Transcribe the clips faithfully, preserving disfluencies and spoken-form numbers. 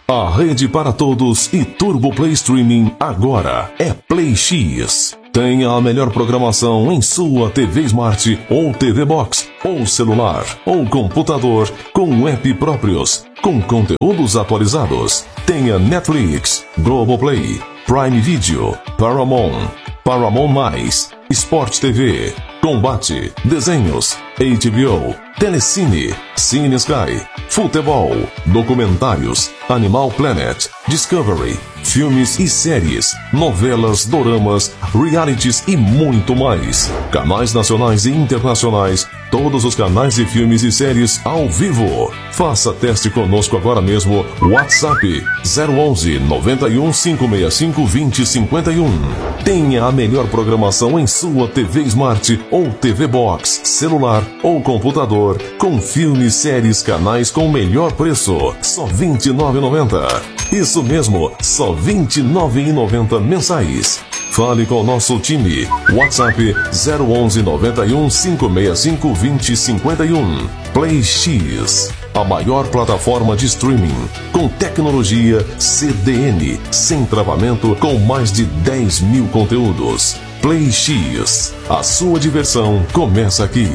A rede para todos e Turbo Play Streaming agora é Play X. Tenha a melhor programação em sua T V Smart ou T V Box, ou celular, ou computador, com app próprios, com conteúdos atualizados. Tenha Netflix, Globoplay, Prime Video, Paramount, Paramount Mais, Sport T V, Combate, Desenhos, H B O, Telecine, Cine Sky, Futebol, Documentários, Animal Planet, Discovery, filmes e séries, novelas, doramas, realities e muito mais. Canais nacionais e internacionais, todos os canais de filmes e séries ao vivo. Faça teste conosco agora mesmo. WhatsApp zero onze, noventa e um, cinco seis cinco, vinte, cinquenta e um. Tenha a melhor programação em sua T V Smart ou T V Box, celular ou computador, com filmes, séries, canais com o melhor preço, só vinte e nove reais e noventa centavos. Isso mesmo, só vinte e nove reais e noventa centavos mensais. Fale com o nosso time. WhatsApp zero onze, noventa e um, cinco seis cinco, vinte, cinquenta e um. Play X, a maior plataforma de streaming, com tecnologia C D N, sem travamento, com mais de dez mil conteúdos. Play X, a sua diversão começa aqui.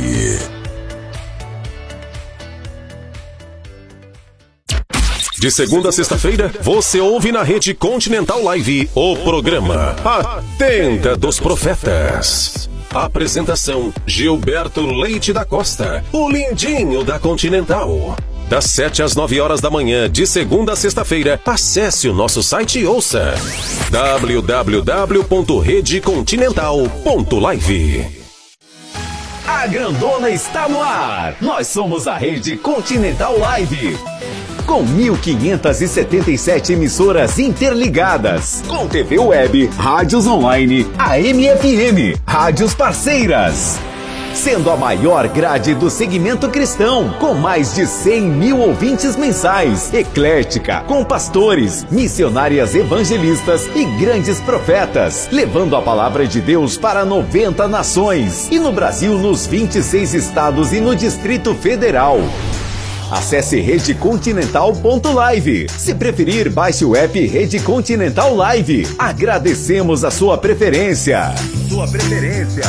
De segunda a sexta-feira, você ouve na Rede Continental Live o programa A Tenda dos Profetas. Apresentação: Gilberto Leite da Costa, o lindinho da Continental. Das sete às nove horas da manhã, de segunda a sexta-feira, acesse o nosso site e ouça w w w ponto rede continental ponto live. A grandona está no ar. Nós somos a Rede Continental Live. Com mil quinhentas e setenta e sete emissoras interligadas, com T V web, rádios online, A M F M, rádios parceiras. Sendo a maior grade do segmento cristão, com mais de cem mil ouvintes mensais, eclética, com pastores, missionárias evangelistas e grandes profetas, levando a palavra de Deus para noventa nações, e no Brasil nos vinte e seis estados e no Distrito Federal. Acesse rede continental ponto live. Se preferir, baixe o app Rede Continental Live. Agradecemos a sua preferência. Sua preferência.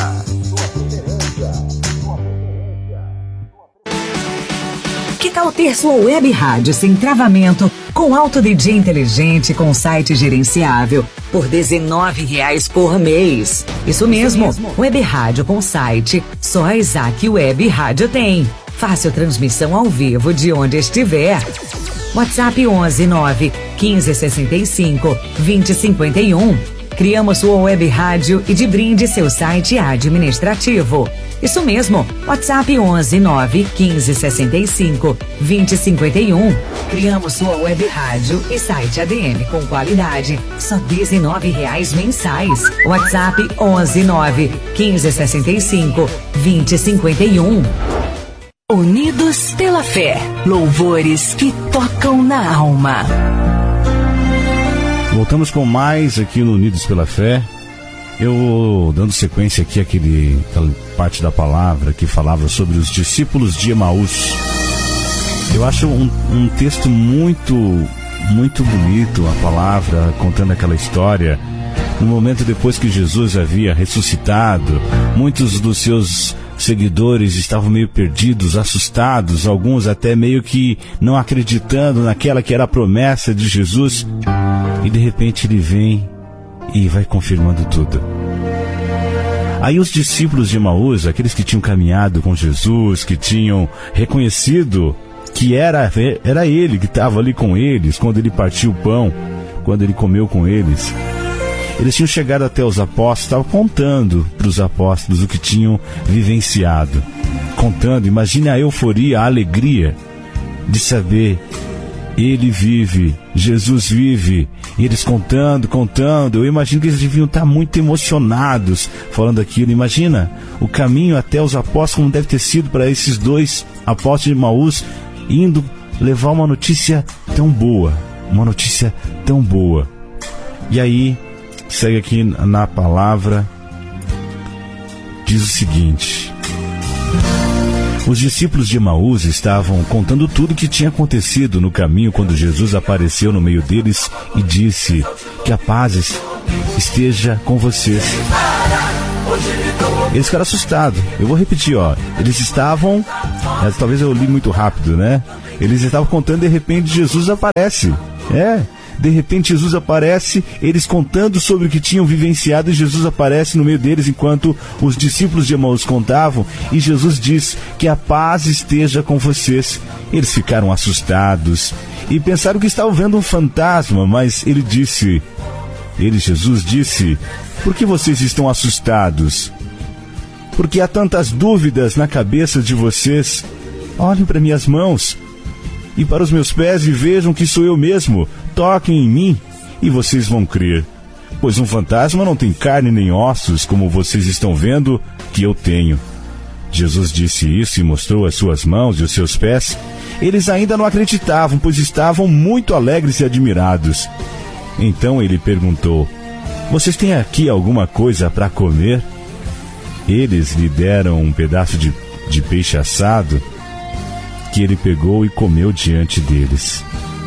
Que tal ter sua web rádio sem travamento, com alto D J inteligente, com site gerenciável, por dezenove reais por mês? Isso mesmo, Isso mesmo. Web rádio com site, só a Isaac Web Rádio tem. Fácil transmissão ao vivo de onde estiver. WhatsApp onze, nove, quinze, sessenta e cinco, vinte, cinquenta e um. Criamos sua web rádio e de brinde seu site administrativo. Isso mesmo, WhatsApp onze, nove, quinze, sessenta e cinco, vinte, cinquenta e um. Criamos sua web rádio e site A D M com qualidade, só dezenove reais mensais. WhatsApp onze, nove, quinze, sessenta e cinco, vinte, cinquenta e um. Unidos pela Fé, louvores que tocam na alma. Voltamos com mais aqui no Unidos pela Fé. Eu dando sequência aqui àquele, àquela parte da palavra que falava sobre os discípulos de Emaús. Eu acho um, um texto muito, muito bonito, a palavra contando aquela história. No momento depois que Jesus havia ressuscitado, muitos dos seus seguidores estavam meio perdidos, assustados, alguns até meio que não acreditando naquela que era a promessa de Jesus. E de repente ele vem e vai confirmando tudo. Aí os discípulos de Emaús, aqueles que tinham caminhado com Jesus, que tinham reconhecido que era, era ele que estava ali com eles, quando ele partiu o pão, quando ele comeu com eles, eles tinham chegado até os apóstolos, estavam contando para os apóstolos o que tinham vivenciado. Contando, imagine a euforia, a alegria de saber, ele vive, Jesus vive. E eles contando, contando, eu imagino que eles deviam estar muito emocionados falando aquilo. Imagina o caminho até os apóstolos, como deve ter sido para esses dois apóstolos de Emaús, indo levar uma notícia tão boa, uma notícia tão boa. E aí, segue aqui na palavra, diz o seguinte: Os discípulos de Emaús estavam contando tudo o que tinha acontecido no caminho quando Jesus apareceu no meio deles e disse: que a paz esteja com vocês. Eles ficaram assustados. Eu vou repetir, ó. Eles estavam... Talvez eu li muito rápido, né? Eles estavam contando, de repente Jesus aparece. É... De repente Jesus aparece, eles contando sobre o que tinham vivenciado, e Jesus aparece no meio deles enquanto os discípulos de Emaús contavam, e Jesus diz: que a paz esteja com vocês. Eles ficaram assustados e pensaram que estavam vendo um fantasma, mas ele disse, ele, Jesus disse: por que vocês estão assustados? Porque há tantas dúvidas na cabeça de vocês. Olhem para minhas mãos e para os meus pés e vejam que sou eu mesmo. Toquem em mim e vocês vão crer. Pois um fantasma não tem carne nem ossos, como vocês estão vendo que eu tenho. Jesus disse isso e mostrou as suas mãos e os seus pés. Eles ainda não acreditavam, pois estavam muito alegres e admirados. Então ele perguntou: vocês têm aqui alguma coisa para comer? Eles lhe deram um pedaço de, de peixe assado, que ele pegou e comeu diante deles.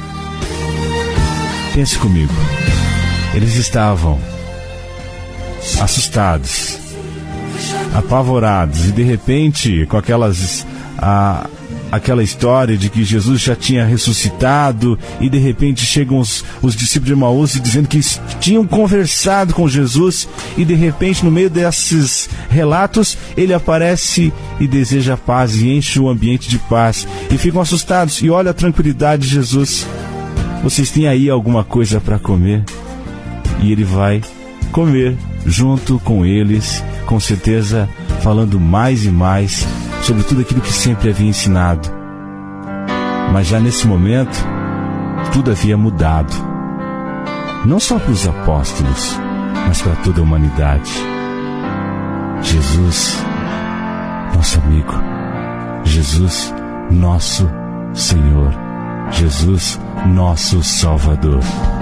Pense comigo. Eles estavam assustados, apavorados, e de repente, com aquelas, a, aquela história de que Jesus já tinha ressuscitado, e de repente chegam os, os discípulos de Emaús dizendo que tinham conversado com Jesus, e de repente, no meio desses relatos, ele aparece e deseja paz e enche o ambiente de paz, e ficam assustados. E olha a tranquilidade de Jesus: vocês têm aí alguma coisa para comer? E ele vai comer junto com eles, com certeza falando mais e mais sobre tudo aquilo que sempre havia ensinado. Mas já nesse momento, tudo havia mudado. Não só para os apóstolos, mas para toda a humanidade. Jesus, nosso amigo. Jesus, nosso Senhor. Jesus, nosso Salvador.